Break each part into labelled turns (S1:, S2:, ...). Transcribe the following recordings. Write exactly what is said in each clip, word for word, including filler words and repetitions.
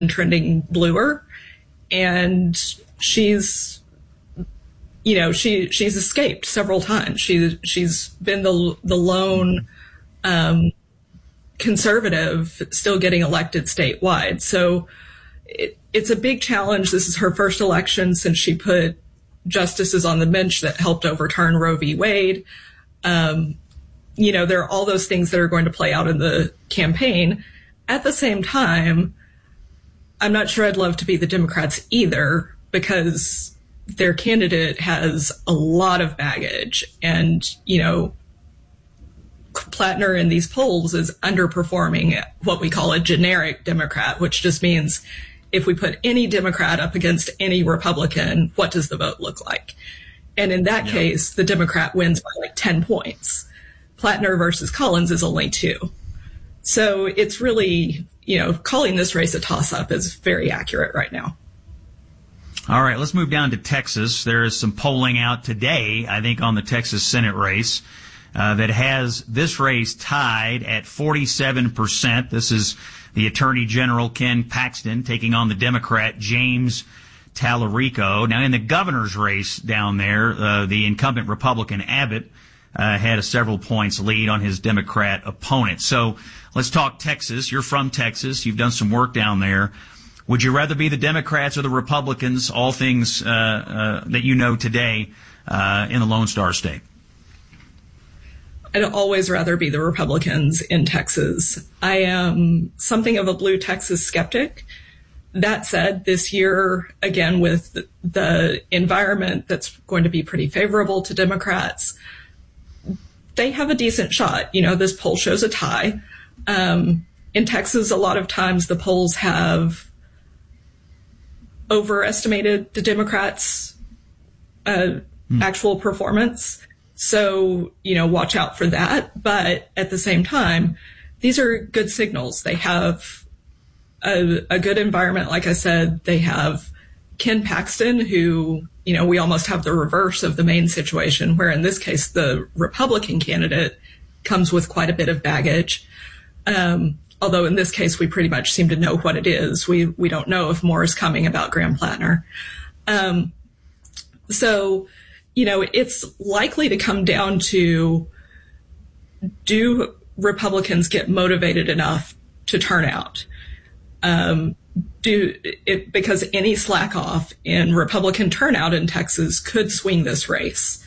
S1: trending bluer, and she's, you know, she she's escaped several times. She she's been the the lone um, conservative still getting elected statewide. So it, it's a big challenge. This is her first election since she put justices on the bench that helped overturn Roe v. Wade. Um, you know, there are all those things that are going to play out in the campaign. At the same time, I'm not sure I'd love to be the Democrats either, because their candidate has a lot of baggage. And, you know, Plattner in these polls is underperforming what we call a generic Democrat, which just means if we put any Democrat up against any Republican, what does the vote look like? And in that yeah. case, the Democrat wins by like ten points. Plattner versus Collins is only two. So it's really, you know, calling this race a toss-up is very accurate right now.
S2: All right, let's move down to Texas. There is some polling out today, I think, on the Texas Senate race uh, that has this race tied at forty-seven percent. This is the Attorney General, Ken Paxton, taking on the Democrat, James Tallarico. Now, in the governor's race down there, uh, the incumbent Republican Abbott uh, had a several points lead on his Democrat opponent. So let's talk Texas. You're from Texas. You've done some work down there. Would you rather be the Democrats or the Republicans, all things uh, uh, that you know today uh, in the Lone Star State?
S1: I'd always rather be the Republicans in Texas. I am something of a blue Texas skeptic. That said, this year, again, with the environment that's going to be pretty favorable to Democrats, they have a decent shot. You know, this poll shows a tie. Um, in Texas, a lot of times the polls have overestimated the Democrats' uh, mm. actual performance. So, you know, watch out for that. But at the same time, these are good signals. They have a, a good environment. Like I said, they have Ken Paxton, who, you know, we almost have the reverse of the Maine situation, where in this case, the Republican candidate comes with quite a bit of baggage. Um, although in this case, we pretty much seem to know what it is. We, we don't know if more is coming about Graham Plattner. Um, so, you know, it's likely to come down to, do Republicans get motivated enough to turn out? Um, do it, because any slack off in Republican turnout in Texas could swing this race.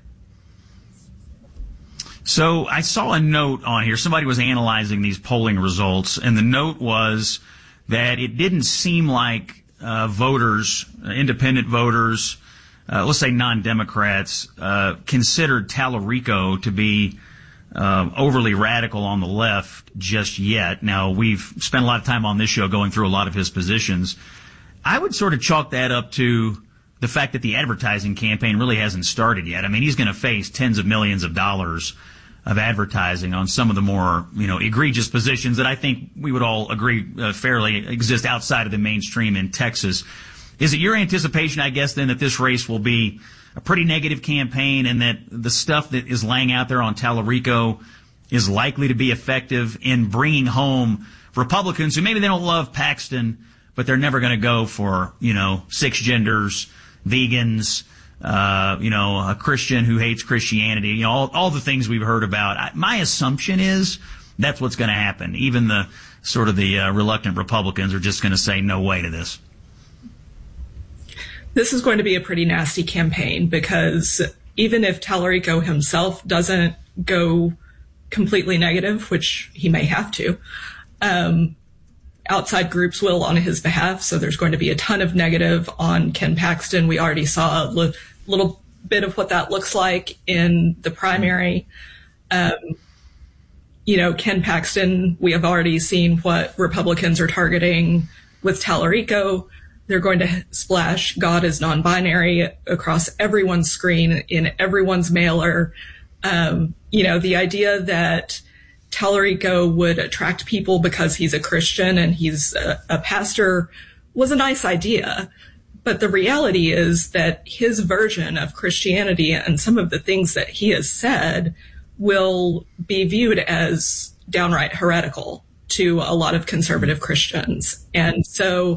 S2: So I saw a note on here. Somebody was analyzing these polling results, and the note was that it didn't seem like uh, voters, uh, independent voters, uh, let's say non-Democrats, uh, considered Tallarico to be uh, overly radical on the left just yet. Now, we've spent a lot of time on this show going through a lot of his positions. I would sort of chalk that up to the fact that the advertising campaign really hasn't started yet. I mean, he's going to face tens of millions of dollars of advertising on some of the more, you know, egregious positions that I think we would all agree uh, fairly exist outside of the mainstream in Texas. Is it your anticipation, I guess, then, that this race will be a pretty negative campaign, and that the stuff that is laying out there on Tallarico is likely to be effective in bringing home Republicans who maybe they don't love Paxton, but they're never going to go for, you know, six genders, vegans, uh, you know, a Christian who hates Christianity, you know, all, all the things we've heard about. I, my assumption is that's what's going to happen. Even the sort of the uh, reluctant Republicans are just going to say no way to this.
S1: This is going to be a pretty nasty campaign, because even if Tallarico himself doesn't go completely negative, which he may have to, um, outside groups will on his behalf. So there's going to be a ton of negative on Ken Paxton. We already saw a li- little bit of what that looks like in the primary. Um, you know, Ken Paxton, we have already seen what Republicans are targeting with Tallarico. They're going to splash God is non-binary across everyone's screen, in everyone's mailer. Um, you know, the idea that Tallarico would attract people because he's a Christian and he's a, a pastor was a nice idea. But the reality is that his version of Christianity and some of the things that he has said will be viewed as downright heretical to a lot of conservative Christians. And so